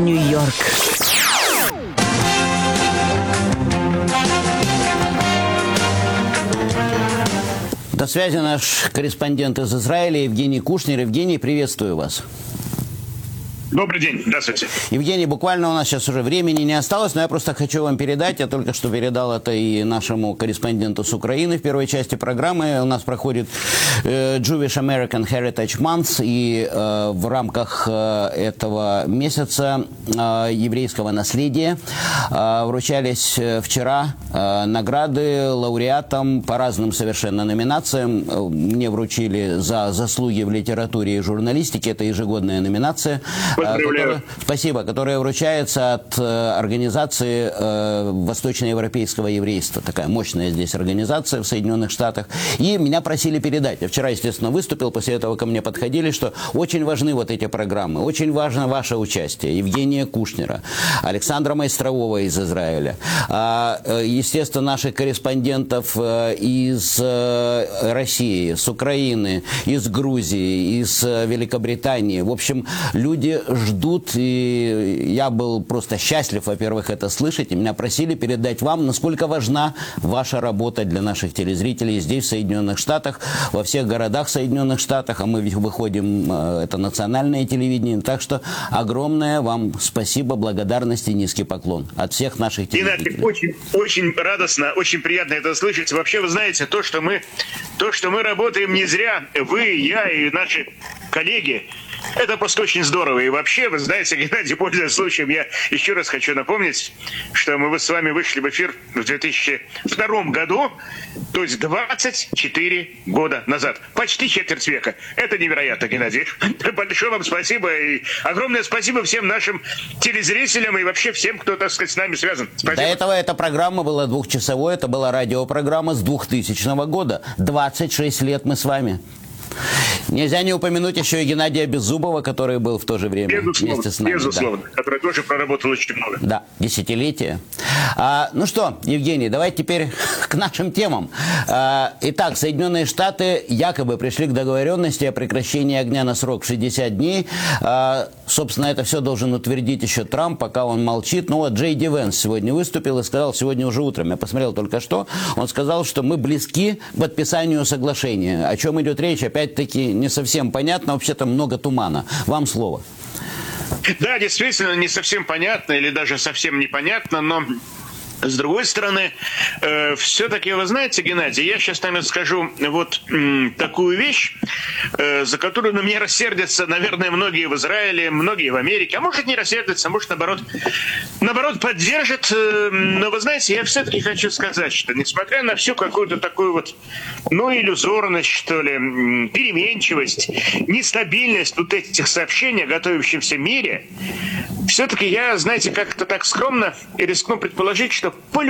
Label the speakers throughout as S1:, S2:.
S1: Нью-Йорк.
S2: До связи наш корреспондент из Израиля Евгений Кушнер. Евгений, приветствую вас.
S3: Добрый день, здравствуйте.
S2: Евгений, буквально у нас сейчас уже времени не осталось, но я просто хочу вам передать, я только что передал это и нашему корреспонденту с Украины в первой части программы. У нас проходит Jewish American Heritage Month, и в рамках этого месяца еврейского наследия вручались вчера награды лауреатам по разным совершенно номинациям. Мне вручили за заслуги в литературе и журналистике, это ежегодная номинация. Спасибо, которая вручается от организации Восточноевропейского еврейства. Такая мощная здесь организация в Соединенных Штатах. И меня просили передать. Я вчера, естественно, выступил, после этого ко мне подходили, что очень важны вот эти программы, очень важно ваше участие. Евгения Кушнера, Александра Майстрового из Израиля, естественно, наших корреспондентов из России, с Украины, из Грузии, из Великобритании. В общем, люди ждут, и я был просто счастлив, во-первых, это слышать, и меня просили передать вам, насколько важна ваша работа для наших телезрителей здесь, в Соединенных Штатах, во всех городах Соединенных Штатах, а мы выходим, это национальное телевидение, так что огромное вам спасибо, благодарность и низкий поклон от всех наших телезрителей.
S3: Геннадий, очень радостно, очень приятно это слышать. Вообще, вы знаете, то, что мы работаем не зря, вы, я и наши коллеги, это просто очень здорово. И вообще, вы знаете, Геннадий, пользуясь случаем, я еще раз хочу напомнить, что мы с вами вышли в эфир в 2002 году, то есть 24 года назад. Почти четверть века. Это невероятно, Геннадий. Большое вам спасибо. И огромное спасибо всем нашим телезрителям и вообще всем, кто, так сказать, с нами связан. Спасибо.
S2: До этого эта программа была двухчасовой. Это была радиопрограмма с 2000 года. 26 лет мы с вами. Нельзя не упомянуть еще и Геннадия Беззубова, который был в то же время вместе с нами.
S3: Безусловно, да. Который тоже проработал очень много.
S2: Да, десятилетия. Ну что, Евгений, давайте теперь к нашим темам. Итак, Соединенные Штаты якобы пришли к договоренности о прекращении огня на срок 60 дней. Собственно, это все должен утвердить еще Трамп, пока он молчит. Ну вот Джей Ди Венс сегодня выступил и сказал, сегодня уже утром, я посмотрел только что, он сказал, что мы близки к подписанию соглашения. О чем идет речь, опять-таки, не совсем понятно, вообще-то много тумана. Вам слово.
S3: Да, действительно, не совсем понятно или даже совсем непонятно, но с другой стороны, все-таки, вы знаете, Геннадий, я сейчас, наверное, скажу вот такую вещь, за которую на меня рассердятся, наверное, многие в Израиле, многие в Америке, а может не рассердятся, может наоборот поддержат. Но вы знаете, я все-таки хочу сказать, что несмотря на всю какую-то такую вот, иллюзорность, что ли, переменчивость, нестабильность вот этих сообщений о готовящемся мире, все-таки я, знаете, как-то так скромно и рискну предположить, что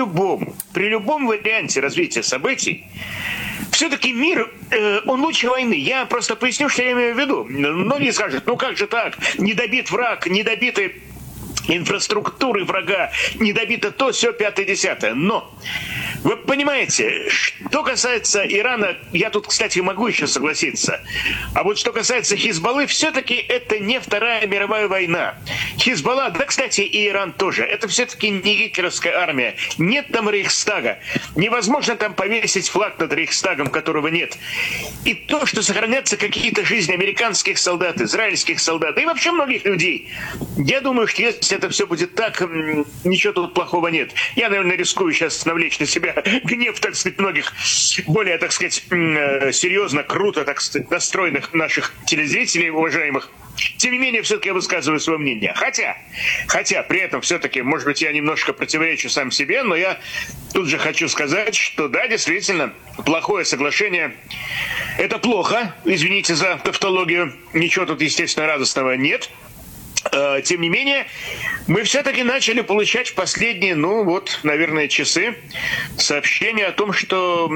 S3: при любом варианте развития событий, все-таки мир, он лучше войны. Я просто поясню, что я имею в виду. Многие скажут, как же так, не добит враг, не добиты инфраструктуры врага, не добито то, сё, 5-10. Но, вы понимаете, что касается Ирана, я тут, кстати, могу еще согласиться, а вот что касается Хизбаллы, все-таки это не Вторая мировая война. Хизбалла, да, кстати, и Иран тоже, это все-таки не гитлеровская армия. Нет там Рейхстага. Невозможно там повесить флаг над Рейхстагом, которого нет. И то, что сохранятся какие-то жизни американских солдат, израильских солдат, да и вообще многих людей, я думаю, что если это все будет так, ничего тут плохого нет. Я, наверное, рискую сейчас навлечь на себя гнев, так сказать, многих более, так сказать, серьезно, круто, так сказать, настроенных наших телезрителей, уважаемых. Тем не менее, все-таки я высказываю свое мнение. Хотя при этом все-таки, может быть, я немножко противоречу сам себе, но я тут же хочу сказать, что да, действительно, плохое соглашение – это плохо. Извините за тавтологию. Ничего тут, естественно, радостного нет. Тем не менее, мы все-таки начали получать в последние, наверное, часы сообщения о том, что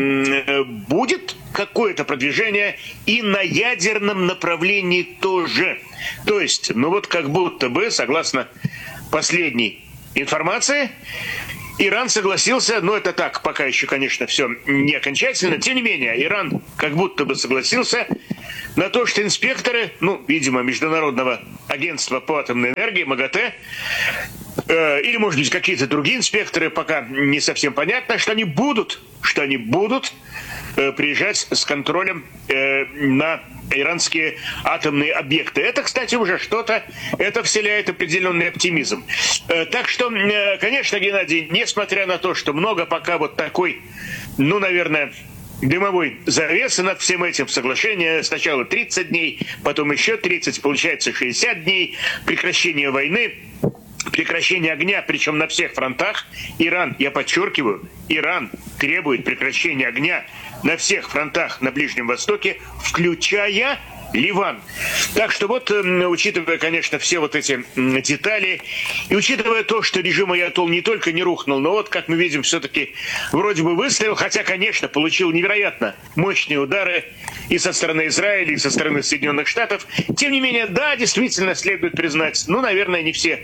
S3: будет какое-то продвижение и на ядерном направлении тоже. То есть, как будто бы, согласно последней информации, Иран согласился, это так, пока еще, конечно, все не окончательно, тем не менее, Иран как будто бы согласился на то, что инспекторы, ну, видимо, Международного агентства по атомной энергии, МАГАТЭ, или, может быть, какие-то другие инспекторы, пока не совсем понятно, что они будут приезжать с контролем на иранские атомные объекты. Это, кстати, уже что-то, это вселяет определенный оптимизм. Так что, конечно, Геннадий, несмотря на то, что много пока вот такой, ну, наверное, дымовой завесы над всем этим, соглашение сначала 30 дней, потом еще 30, получается 60 дней, прекращение войны, прекращение огня, причем на всех фронтах. Иран, я подчеркиваю, Иран требует прекращения огня на всех фронтах на Ближнем Востоке, включая Ливан. Так что вот, учитывая, конечно, все вот эти детали, и учитывая то, что режим Аятол не только не рухнул, но вот, как мы видим, все-таки вроде бы выстоял, хотя, конечно, получил невероятно мощные удары и со стороны Израиля, и со стороны Соединенных Штатов. Тем не менее, да, действительно, следует признать, ну, наверное, не все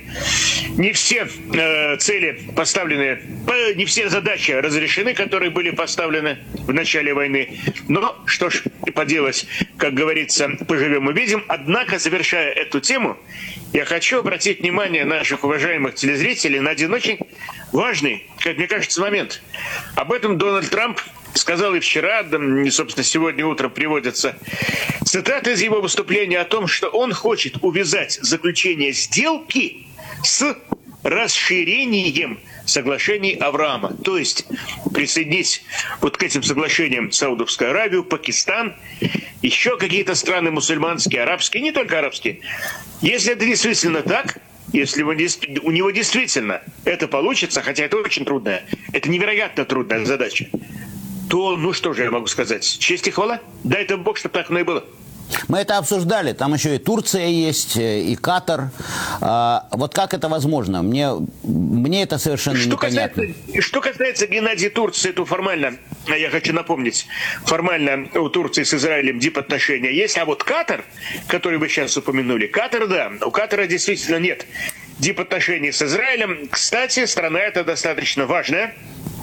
S3: цели поставлены, не все задачи разрешены, которые были поставлены в начале войны. Но, что ж поделать, как говорится, поживем увидим. Однако, завершая эту тему, я хочу обратить внимание наших уважаемых телезрителей на один очень важный, как мне кажется, момент. Об этом Дональд Трамп сказал и вчера, и, собственно, сегодня утром приводятся цитаты из его выступления о том, что он хочет увязать заключение сделки с расширением соглашений Авраама. То есть присоединить вот к этим соглашениям Саудовскую Аравию, Пакистан, еще какие-то страны мусульманские, арабские, не только арабские. Если это действительно так, если у него действительно это получится, хотя это очень трудная, это невероятно трудная задача, то, ну что же я могу сказать, честь и хвала, дай это Бог, чтобы так оно и было.
S2: Мы это обсуждали, там еще и Турция есть, и Катар. Вот как это возможно? Мне это совершенно непонятно.
S3: Что касается, Геннадий, Турции, то формально, я хочу напомнить, формально у Турции с Израилем дипотношения есть, а вот Катар, который вы сейчас упомянули, Катар, да, у Катара действительно нет дипотношений с Израилем. Кстати, страна эта достаточно важная.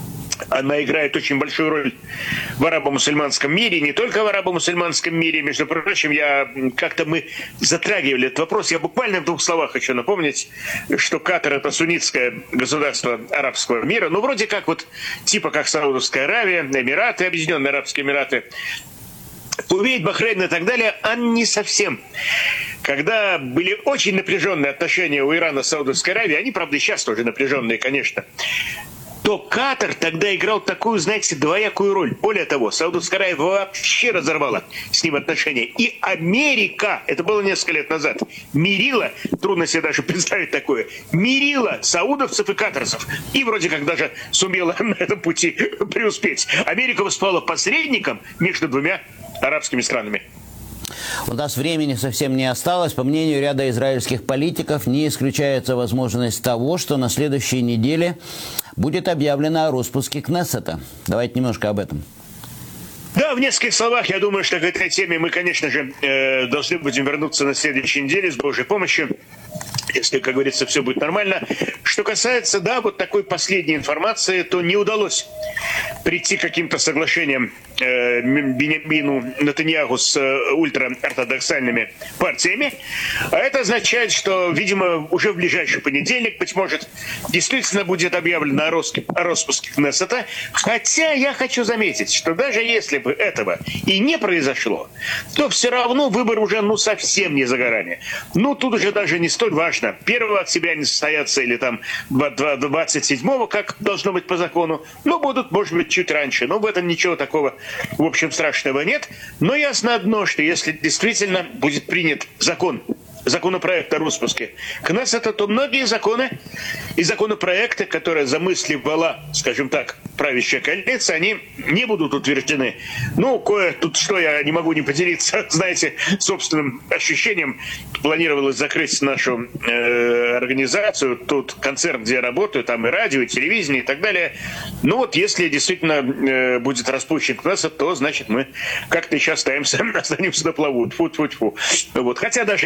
S3: Она играет очень большую роль в арабо-мусульманском мире, не только в арабо-мусульманском мире. Между прочим, как-то мы затрагивали этот вопрос. Я буквально в 2 словах хочу напомнить, что Катар — это суннитское государство арабского мира. Ну, вроде как вот, типа как Саудовская Аравия, Эмираты, Объединенные Арабские Эмираты, Кувейт, Бахрейн и так далее, а не совсем. Когда были очень напряженные отношения у Ирана с Саудовской Аравией, они, правда, и сейчас тоже напряженные, конечно, то Катар тогда играл такую, знаете, двоякую роль. Более того, Саудовская Аравия вообще разорвала с ним отношения. И Америка, это было несколько лет назад, мирила, трудно себе даже представить такое, мирила саудовцев и катарцев. И вроде как даже сумела на этом пути преуспеть. Америка выступала посредником между 2 арабскими странами.
S2: У нас времени совсем не осталось. По мнению ряда израильских политиков, не исключается возможность того, что на следующей неделе будет объявлено о распуске Кнессета. Давайте немножко об этом.
S3: Да, в нескольких словах, я думаю, что к этой теме мы, конечно же, должны будем вернуться на следующей неделе с Божьей помощью, если, как говорится, все будет нормально. Что касается, да, вот такой последней информации, то не удалось прийти к каким-то соглашениям Биньямину Нетаньяху с ультраортодоксальными партиями. А это означает, что, видимо, уже в ближайший понедельник, быть может, действительно будет объявлено о распуске Кнессета. Хотя я хочу заметить, что даже если бы этого и не произошло, то все равно выбор уже совсем не за горами. Тут уже даже не столь важно, 1 октября не состоятся или там 27-го, как должно быть по закону. Будут, может быть, чуть раньше. Но в этом ничего такого, в общем, страшного нет. Но ясно одно, что если действительно будет принят законопроект о распуске Кнессета, то многие законы и законопроекты, которые замысливала, скажем так, правящая коалиция, они не будут утверждены. Кое тут что, я не могу не поделиться, знаете, собственным ощущением. Планировалось закрыть нашу организацию, тут концерн, где я работаю, там и радио, и телевидение, и так далее. Если действительно будет распущен Кнессет, то, значит, мы как-то сейчас останемся на плаву. Тьфу-тьфу-тьфу. Хотя даже если бы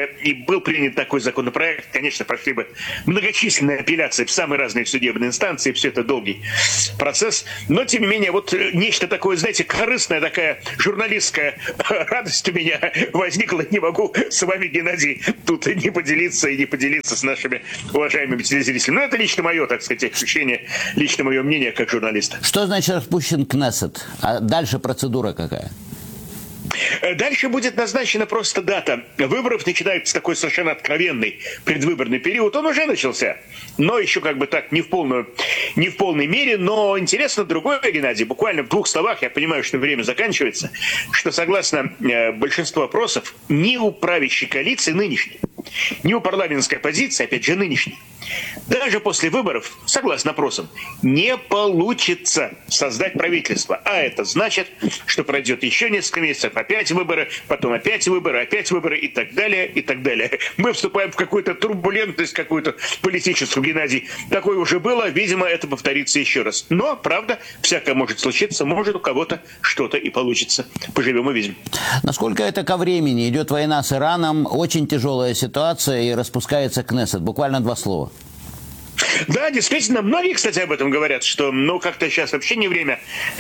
S3: и был принят такой законопроект, конечно, прошли бы многочисленные апелляции в самые разные судебные инстанции, все это долгий процесс. Но, тем не менее, вот нечто такое, знаете, корыстная такая журналистская радость у меня возникла. Не могу с вами, Геннадий, тут не поделиться и не поделиться с нашими уважаемыми телезрителями. Но это лично мое, так сказать, ощущение, лично мое мнение как журналиста.
S2: Что значит распущен Кнессет? А дальше процедура какая?
S3: Дальше будет назначена просто дата выборов. Начинается такой совершенно откровенный предвыборный период. Он уже начался, но еще как бы так не в полной мере. Но интересно другое, Геннадий, буквально в 2 словах, я понимаю, что время заканчивается, что согласно большинству опросов, ни у правящей коалиции нынешней, ни у парламентской оппозиции, опять же нынешней, даже после выборов, согласно опросам, не получится создать правительство. А это значит, что пройдет еще несколько месяцев, опять выборы, потом опять выборы и так далее, и так далее. Мы вступаем в какую-то турбулентность, какую-то политическую, Геннадий. Такое уже было, видимо, это повторится еще раз. Но, правда, всякое может случиться, может у кого-то что-то и получится. Поживем и видим.
S2: Насколько это ко времени? Идет война с Ираном, очень тяжелая ситуация, и распускается Кнессет. Буквально 2 слова.
S3: Да, действительно, многие, кстати, об этом говорят, что, как-то сейчас вообще не время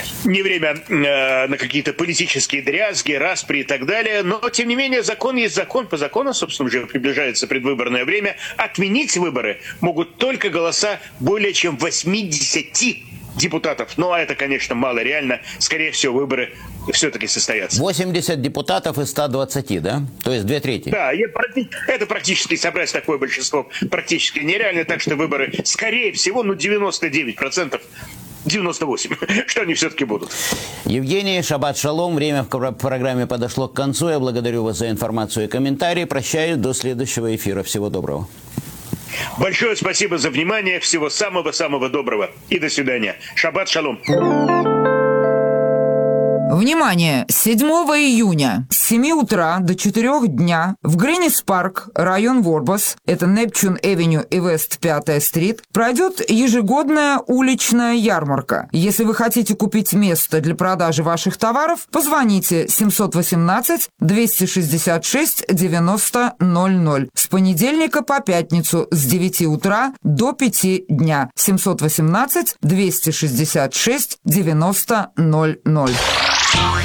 S3: на какие-то политические дрязги, распри и так далее. Но, тем не менее, закон есть закон. По закону, собственно, уже приближается предвыборное время. Отменить выборы могут только голоса более чем 80 депутатов. Ну, а это, конечно, мало реально. Скорее всего, выборы все-таки состоятся. 80 депутатов из 120, да? То есть 2/3. Да, это практически собрать такое большинство практически нереально. Так что выборы, скорее всего, 99%. 98%, что они все-таки будут.
S2: Евгений, шаббат шалом. Время в программе подошло к концу. Я благодарю вас за информацию и комментарии. Прощаюсь до следующего эфира. Всего доброго.
S3: Большое спасибо за внимание. Всего самого-самого доброго. И до свидания. Шаббат шалом.
S1: Внимание! 7 июня с 7 утра до 4 дня в Гринис-парк, район Ворбас, это Непчун-Эвеню и Вест 5-я стрит, пройдет ежегодная уличная ярмарка. Если вы хотите купить место для продажи ваших товаров, позвоните 718-266-9000 с понедельника по пятницу с 9 утра до 5 дня. 718-266-9000.